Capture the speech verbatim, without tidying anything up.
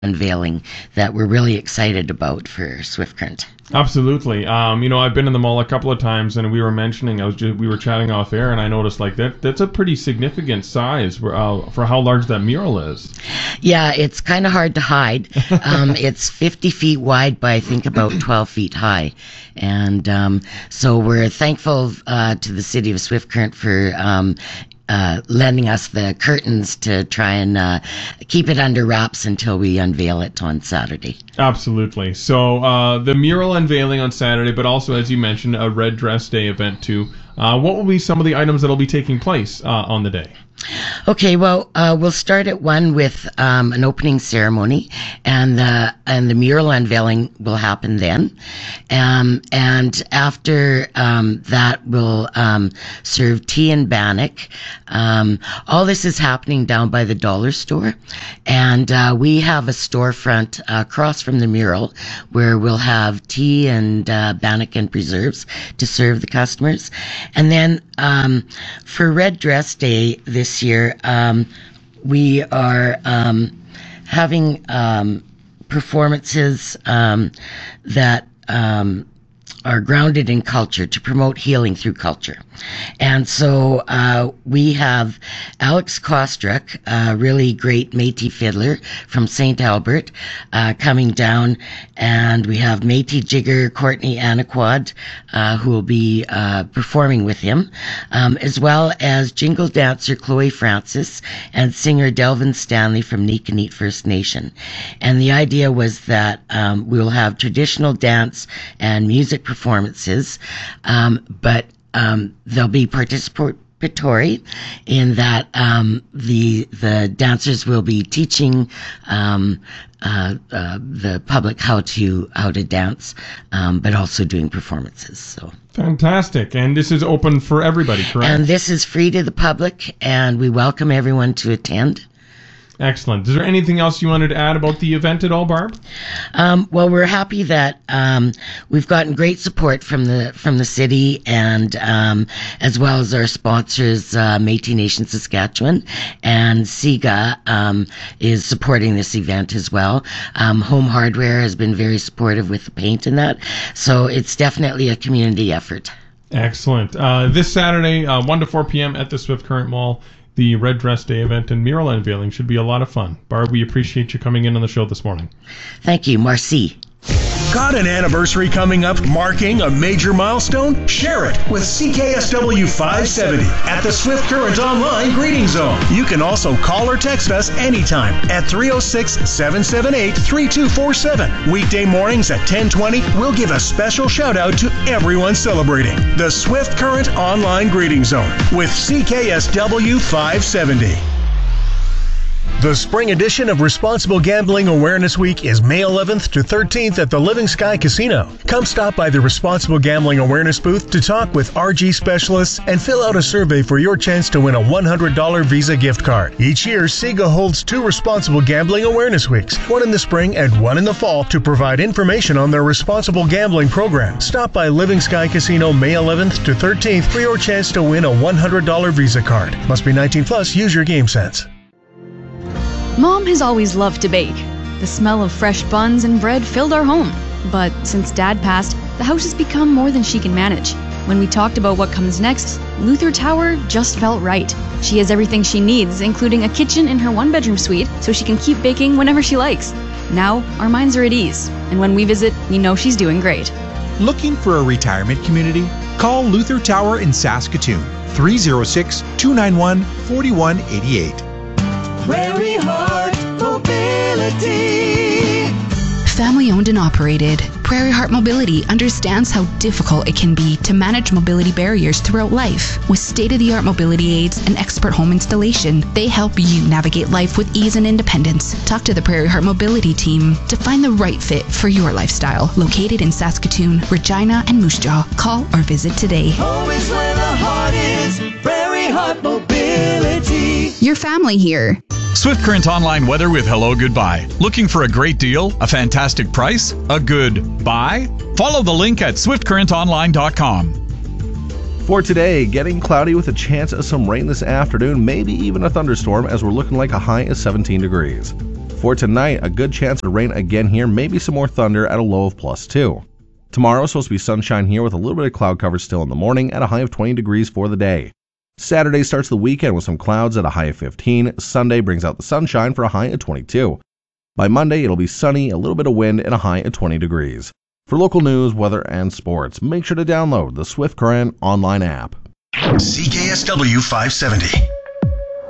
unveiling that we're really excited about for Swift Current. Absolutely. Um, you know, I've been in the mall a couple of times, and we were mentioning, I was just, we were chatting off air, and I noticed like that that's a pretty significant size for, uh, for how large that mural is. Yeah, it's kind of hard to hide. Um, it's fifty feet wide by I think about twelve feet high, and um, so we're thankful uh, to the city of Swift Current for um, Uh, lending us the curtains to try and uh, keep it under wraps until we unveil it on Saturday. Absolutely. So uh, the mural unveiling on Saturday, but also, as you mentioned, a Red Dress Day event too. Uh, what will be some of the items that will be taking place uh, on the day? Okay, well, uh, we'll start at one with um, an opening ceremony, and the and the mural unveiling will happen then, um, and after um, that, we'll um, serve tea and bannock. Um, all this is happening down by the dollar store, and uh, we have a storefront uh, across from the mural where we'll have tea and uh, bannock and preserves to serve the customers, and then um, for Red Dress Day this year, um, we are um, having um, performances um, that um, are grounded in culture to promote healing through culture. And so uh, we have Alex Kostruk, a really great Métis fiddler from Saint Albert, uh, coming down, and we have Métis jigger Courtney Anaquad, uh, who will be uh, performing with him, um, as well as jingle dancer Chloe Francis and singer Delvin Stanley from Niconeat First Nation. And the idea was that um, we'll have traditional dance and music performances, um, but um, they'll be participatory in that um, the the dancers will be teaching um, uh, uh, the public how to how to dance, um, but also doing performances. So fantastic! And this is open for everybody, correct? And this is free to the public, and we welcome everyone to attend. Excellent. Is there anything else you wanted to add about the event at all, Barb? Um, well, we're happy that um, we've gotten great support from the from the city, and um, as well as our sponsors, uh, Métis Nation Saskatchewan, and SIGA um, is supporting this event as well. Um, Home Hardware has been very supportive with the paint and that, so it's definitely a community effort. Excellent. Uh, this Saturday, uh, one to four p.m. at the Swift Current Mall, the Red Dress Day event and mural unveiling should be a lot of fun. Barb, we appreciate you coming in on the show this morning. Thank you. Merci. Got an anniversary coming up marking a major milestone? Share it with C K S W five seventy at the Swift Current Online Greeting Zone. You can also call or text us anytime at three oh six, seven seven eight, three two four seven. Weekday mornings at ten twenty, we'll give a special shout out to everyone celebrating the Swift Current Online Greeting Zone with C K S W five seventy. The spring edition of Responsible Gambling Awareness Week is May eleventh to thirteenth at the Living Sky Casino. Come stop by the Responsible Gambling Awareness booth to talk with R G specialists and fill out a survey for your chance to win a one hundred dollars Visa gift card. Each year, SIGA holds two Responsible Gambling Awareness Weeks, one in the spring and one in the fall, to provide information on their responsible gambling program. Stop by Living Sky Casino May eleventh to thirteenth for your chance to win a one hundred dollars Visa card. Must be nineteen plus. Use your game sense. Mom has always loved to bake. The smell of fresh buns and bread filled our home. But since Dad passed, the house has become more than she can manage. When we talked about what comes next, Luther Tower just felt right. She has everything she needs, including a kitchen in her one-bedroom suite, so she can keep baking whenever she likes. Now, our minds are at ease, and when we visit, we know she's doing great. Looking for a retirement community? Call Luther Tower in Saskatoon, three oh six, two nine one, four one eight eight. Prairie Heart Mobility. Family owned and operated, Prairie Heart Mobility understands how difficult it can be to manage mobility barriers throughout life. With state-of-the-art mobility aids and expert home installation, they help you navigate life with ease and independence. Talk to the Prairie Heart Mobility team to find the right fit for your lifestyle. Located in Saskatoon, Regina, and Moose Jaw. Call or visit today. Home is where the heart is. Prairie Heart Mobility. Your family here. Swift Current Online weather with Hello Goodbye. Looking for a great deal, a fantastic price, a good buy? Follow the link at swift current online dot com. For today, getting cloudy with a chance of some rain this afternoon, maybe even a thunderstorm, as we're looking like a high of seventeen degrees. For tonight, a good chance of rain again here, maybe some more thunder at a low of plus two. Tomorrow is supposed to be sunshine here with a little bit of cloud cover still in the morning at a high of twenty degrees for the day. Saturday starts the weekend with some clouds at a high of fifteen. Sunday brings out the sunshine for a high of twenty-two. By Monday, it'll be sunny, a little bit of wind, and a high of twenty degrees. For local news, weather, and sports, make sure to download the Swift Current online app. C K S W five seventy.